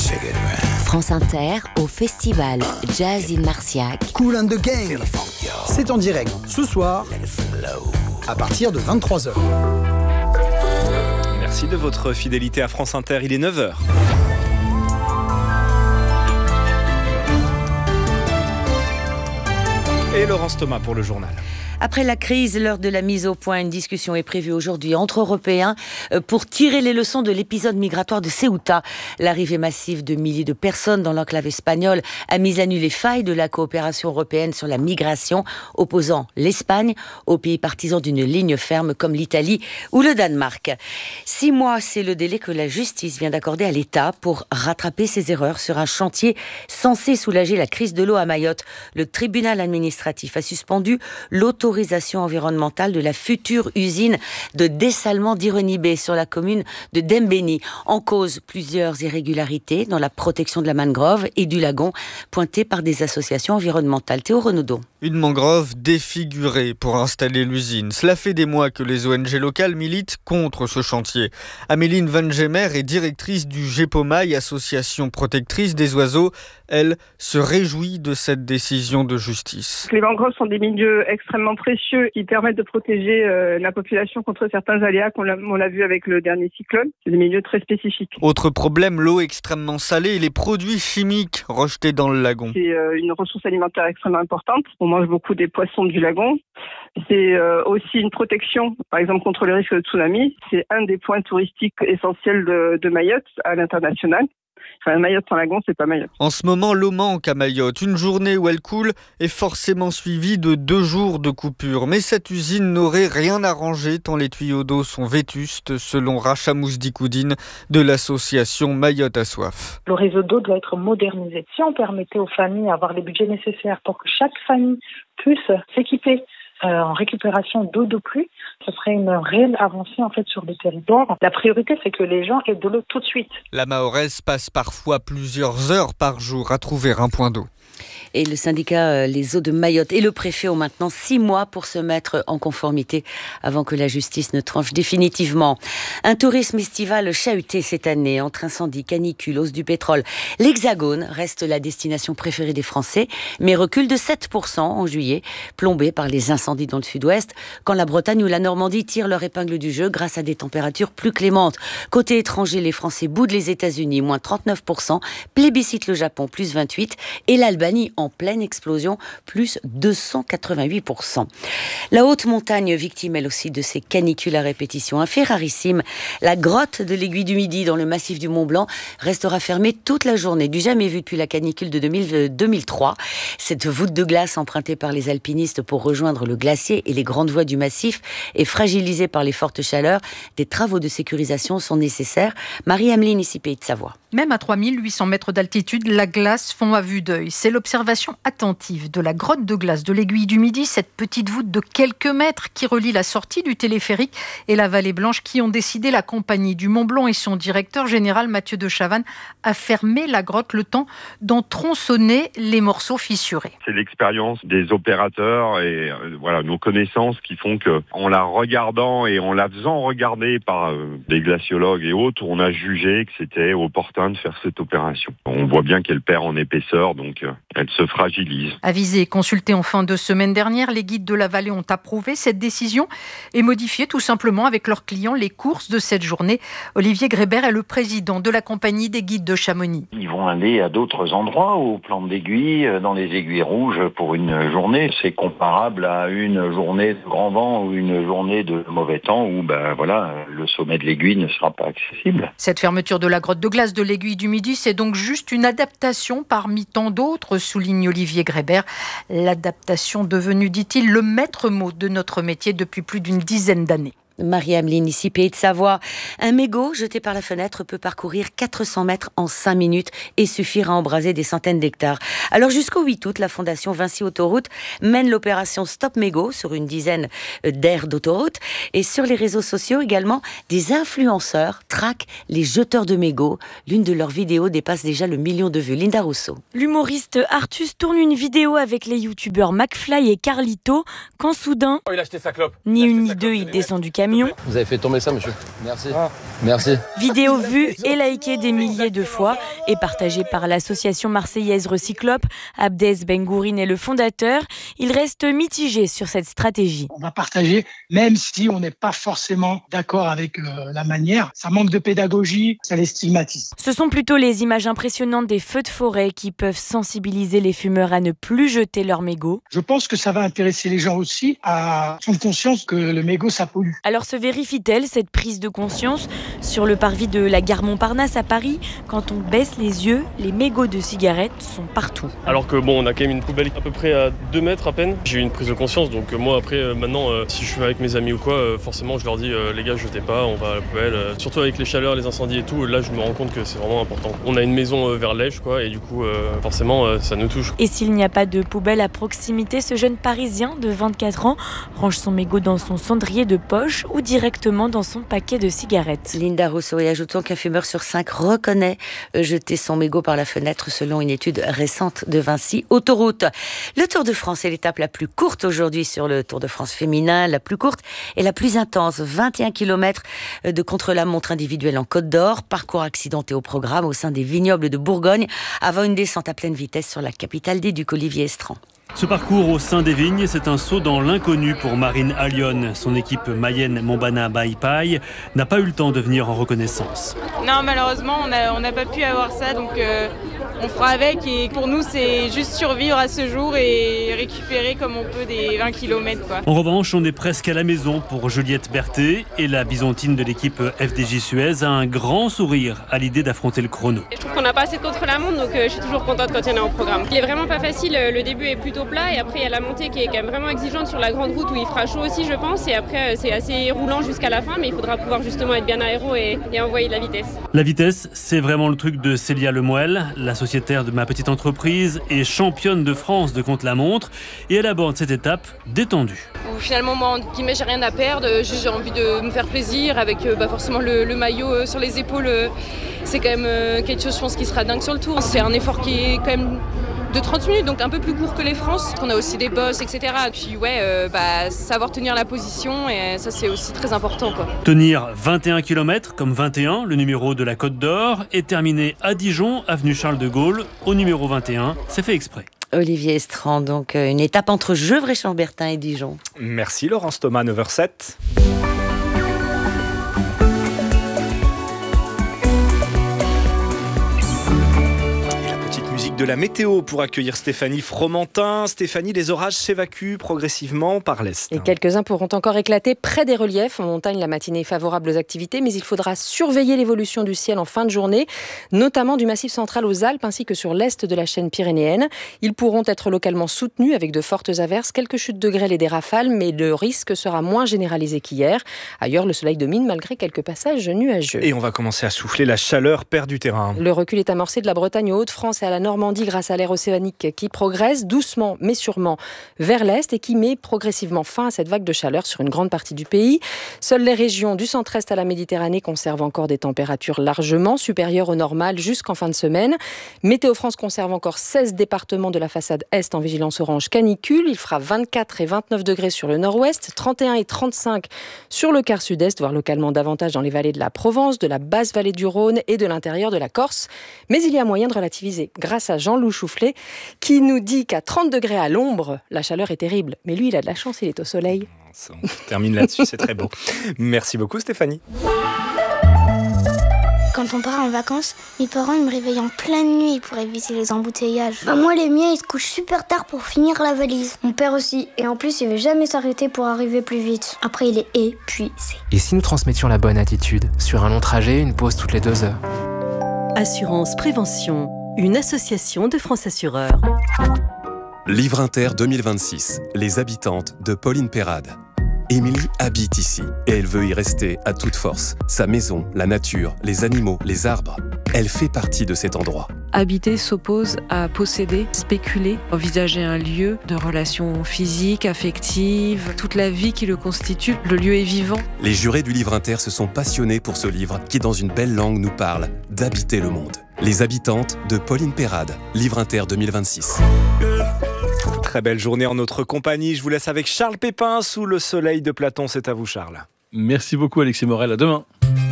France Inter au festival Jazz in Marciac. Kool and the Gang. C'est en direct ce soir à partir de 23h. Merci de votre fidélité à France Inter, il est 9h. Et Laurence Thomas pour le journal. Après la crise, l'heure de la mise au point, une discussion est prévue aujourd'hui entre Européens pour tirer les leçons de l'épisode migratoire de Ceuta. L'arrivée massive de milliers de personnes dans l'enclave espagnole a mis à nu les failles de la coopération européenne sur la migration, opposant l'Espagne aux pays partisans d'une ligne ferme comme l'Italie ou le Danemark. 6 mois, c'est le délai que la justice vient d'accorder à l'État pour rattraper ses erreurs sur un chantier censé soulager la crise de l'eau à Mayotte. Le tribunal administratif a suspendu l'autorisation environnementale de la future usine de dessalement d'Ironibé sur la commune de Dembéni. En cause, plusieurs irrégularités dans la protection de la mangrove et du lagon, pointées par des associations environnementales. Théo Renaudot. Une mangrove défigurée pour installer l'usine. Cela fait des mois que les ONG locales militent contre ce chantier. Améline Van Gemer est directrice du GEPOMAI, association protectrice des oiseaux. Elle se réjouit de cette décision de justice. Les mangroves sont des milieux extrêmement précieux qui permettent de protéger la population contre certains aléas, on l'a vu avec le dernier cyclone. C'est des milieux très spécifiques. Autre problème, l'eau extrêmement salée et les produits chimiques rejetés dans le lagon. C'est une ressource alimentaire extrêmement importante. On mange beaucoup des poissons du lagon. C'est aussi une protection, par exemple, contre le risque de tsunami. C'est un des points touristiques essentiels de Mayotte à l'international. Enfin, Mayotte sans lagon, c'est pas Mayotte. En ce moment, l'eau manque à Mayotte. Une journée où elle coule est forcément suivie de 2 jours de coupure. Mais cette usine n'aurait rien arrangé tant les tuyaux d'eau sont vétustes, selon Racha Mousdikoudine de l'association Mayotte à soif. Le réseau d'eau doit être modernisé. Si on permettait aux familles d'avoir les budgets nécessaires pour que chaque famille puisse s'équiper en récupération d'eau de pluie, ce serait une réelle avancée en fait sur le territoire. La priorité, c'est que les gens aient de l'eau tout de suite. La Mahoraize passe parfois plusieurs heures par jour à trouver un point d'eau. Et le syndicat Les Eaux de Mayotte et le préfet ont maintenant 6 mois pour se mettre en conformité avant que la justice ne tranche définitivement. Un tourisme estival chahuté cette année entre incendies, canicules, hausse du pétrole. L'Hexagone reste la destination préférée des Français, mais recule de 7% en juillet, plombé par les incendies dans le sud-ouest, quand la Bretagne ou la Normandie tirent leur épingle du jeu grâce à des températures plus clémentes. Côté étranger, les Français boudent les États-Unis, moins 39%, plébiscitent le Japon, plus 28%, et l'Albanie en pleine explosion, plus 288%. La haute montagne victime elle aussi de ces canicules à répétition. Un fait rarissime, la grotte de l'Aiguille du Midi dans le massif du Mont Blanc restera fermée toute la journée, du jamais vu depuis la canicule de 2003. Cette voûte de glace empruntée par les alpinistes pour rejoindre le glacier et les grandes voies du massif est fragilisée par les fortes chaleurs. Des travaux de sécurisation sont nécessaires. Marie-Ameline, ici Pays de Savoie. Même à 3800 mètres d'altitude, la glace fond à vue d'œil. C'est l'observation attentive de la grotte de glace de l'Aiguille du Midi, cette petite voûte de quelques mètres qui relie la sortie du téléphérique et la Vallée Blanche qui ont décidé, la compagnie du Mont Blanc et son directeur général Mathieu de Chavannes, à fermer la grotte le temps d'en tronçonner les morceaux fissurés. C'est l'expérience des opérateurs et voilà nos connaissances qui font que, en la regardant et en la faisant regarder par des glaciologues et autres, on a jugé que c'était opportun de faire cette opération. On voit bien qu'elle perd en épaisseur, donc elle se fragilise. Avisés et consultés en fin de semaine dernière, les guides de la vallée ont approuvé cette décision et modifié tout simplement avec leurs clients les courses de cette journée. Olivier Grébert est le président de la compagnie des guides de Chamonix. Ils vont aller à d'autres endroits, aux plantes d'aiguilles, dans les aiguilles rouges pour une journée. C'est comparable à une journée de grand vent ou une journée de mauvais temps où le sommet de l'aiguille ne sera pas accessible. Cette fermeture de la grotte de glace de l'Aiguille du Midi, c'est donc juste une adaptation parmi tant d'autres, souligne Olivier Grébert. L'adaptation devenue, dit-il, le maître mot de notre métier depuis plus d'une dizaine d'années. Marie-Ameline, ici Pays de Savoie. Un mégot jeté par la fenêtre peut parcourir 400 mètres en 5 minutes et suffire à embraser des centaines d'hectares. Alors jusqu'au 8 août, la Fondation Vinci Autoroute mène l'opération Stop Mégot sur une dizaine d'aires d'autoroute. Et sur les réseaux sociaux également, des influenceurs traquent les jeteurs de mégots. L'une de leurs vidéos dépasse déjà le 1 million de vues. Linda Rousseau. L'humoriste Artus tourne une vidéo avec les youtubeurs McFly et Carlito quand soudain, il a acheté sa clope. Ni une ni deux, il descend du camion camion. Vous avez fait tomber ça, monsieur. Merci. Merci. Vidéo vue et likée des milliers de fois et partagée par l'association marseillaise Recyclope. Abdès Bengourine est le fondateur. Il reste mitigé sur cette stratégie. On va partager, même si on n'est pas forcément d'accord avec la manière. Ça manque de pédagogie, ça les stigmatise. Ce sont plutôt les images impressionnantes des feux de forêt qui peuvent sensibiliser les fumeurs à ne plus jeter leurs mégots. Je pense que ça va intéresser les gens aussi à prendre conscience que le mégot, ça pollue. Alors se vérifie-t-elle cette prise de conscience ? Sur le parvis de la gare Montparnasse à Paris, quand on baisse les yeux, les mégots de cigarettes sont partout. Alors que on a quand même une poubelle à peu près à 2 mètres à peine. J'ai eu une prise de conscience, donc moi après maintenant, si je suis avec mes amis ou quoi, forcément je leur dis les gars, jetez pas, on va à la poubelle. Surtout avec les chaleurs, les incendies et tout, là je me rends compte que c'est vraiment important. On a une maison vers l'Èche, quoi, et du coup forcément ça nous touche. Et s'il n'y a pas de poubelle à proximité, ce jeune Parisien de 24 ans range son mégot dans son cendrier de poche ou directement dans son paquet de cigarettes. Linda Rousseau, et ajoutons qu'un fumeur sur 5 reconnaît jeter son mégot par la fenêtre selon une étude récente de Vinci Autoroute. Le Tour de France est l'étape la plus courte aujourd'hui sur le Tour de France féminin, la plus courte et la plus intense. 21 km de contre-la-montre individuelle en Côte d'Or, parcours accidenté au programme au sein des vignobles de Bourgogne, avant une descente à pleine vitesse sur la capitale des Ducs, Olivier Estran. Ce parcours au sein des vignes, c'est un saut dans l'inconnu pour Marine Allione. Son équipe Mayenne Montbana Baipai n'a pas eu le temps de venir en reconnaissance. Non, malheureusement, on n'a pas pu avoir ça, donc on fera avec. Et pour nous, c'est juste survivre à ce jour et récupérer comme on peut des 20 km. Quoi. En revanche, on est presque à la maison pour Juliette Berthet et la byzantine de l'équipe FDJ Suez a un grand sourire à l'idée d'affronter le chrono. Je trouve qu'on n'a pas assez de contre-la-montre, donc je suis toujours contente quand il y en a au programme. Il est vraiment pas facile, le début est plutôt plat et après il y a la montée qui est quand même vraiment exigeante sur la grande route où il fera chaud aussi je pense et après c'est assez roulant jusqu'à la fin mais il faudra pouvoir justement être bien aéro et envoyer de la vitesse. La vitesse, c'est vraiment le truc de Célia Lemoelle, la sociétaire de ma petite entreprise et championne de France de contre-la-montre et elle aborde cette étape détendue. Finalement moi en guillemets j'ai rien à perdre, j'ai envie de me faire plaisir avec forcément le maillot sur les épaules, c'est quand même quelque chose je pense qui sera dingue sur le tour, c'est un effort qui est quand même de 30 minutes, donc un peu plus court que les France. On a aussi des bosses, etc. Et puis savoir tenir la position, et ça c'est aussi très important. Quoi. Tenir 21 km comme 21, le numéro de la Côte d'Or, et terminer à Dijon, avenue Charles de Gaulle, au numéro 21. C'est fait exprès. Olivier Estran, donc une étape entre Gevrey-Chambertin et Dijon. Merci Laurence Thomas, 9h07. De la météo pour accueillir Stéphanie Fromentin. Stéphanie, les orages s'évacuent progressivement par l'est. Et quelques-uns pourront encore éclater près des reliefs. En montagne, la matinée est favorable aux activités, mais il faudra surveiller l'évolution du ciel en fin de journée, notamment du Massif central aux Alpes ainsi que sur l'est de la chaîne pyrénéenne. Ils pourront être localement soutenus avec de fortes averses, quelques chutes de grêle et des rafales, mais le risque sera moins généralisé qu'hier. Ailleurs, le soleil domine malgré quelques passages nuageux. Et on va commencer à souffler, la chaleur perd du terrain. Le recul est amorcé de la Bretagne aux Hauts-de-France et à la Normandie grâce à l'air océanique qui progresse doucement mais sûrement vers l'est et qui met progressivement fin à cette vague de chaleur sur une grande partie du pays. Seules les régions du centre-est à la Méditerranée conservent encore des températures largement supérieures au normal jusqu'en fin de semaine. Météo France conserve encore 16 départements de la façade est en vigilance orange canicule. Il fera 24 et 29 degrés sur le nord-ouest, 31 et 35 sur le quart sud-est, voire localement davantage dans les vallées de la Provence, de la basse vallée du Rhône et de l'intérieur de la Corse. Mais il y a moyen de relativiser grâce à Jean-Loup Choufflet qui nous dit qu'à 30 degrés à l'ombre, la chaleur est terrible. Mais lui, il a de la chance, il est au soleil. On termine là-dessus, c'est très beau. Merci beaucoup Stéphanie. Quand on part en vacances, mes parents ils me réveillent en pleine nuit pour éviter les embouteillages. Moi, les miens, ils se couchent super tard pour finir la valise. Mon père aussi. Et en plus, il veut jamais s'arrêter pour arriver plus vite. Après, il est épuisé. Et si nous transmettions la bonne attitude ? Sur un long trajet, une pause toutes les 2 heures. Assurance Prévention, une association de France Assureurs. Livre Inter 2026, les habitantes de Pauline Perrade. Émilie habite ici et elle veut y rester à toute force. Sa maison, la nature, les animaux, les arbres. Elle fait partie de cet endroit. Habiter s'oppose à posséder, spéculer, envisager un lieu de relations physiques, affectives, toute la vie qui le constitue. Le lieu est vivant. Les jurés du Livre Inter se sont passionnés pour ce livre qui, dans une belle langue, nous parle d'habiter le monde. Les habitantes de Pauline Perrade, Livre Inter 2026. Très belle journée en notre compagnie. Je vous laisse avec Charles Pépin sous le soleil de Platon. C'est à vous Charles. Merci beaucoup Alexis Morel, à demain.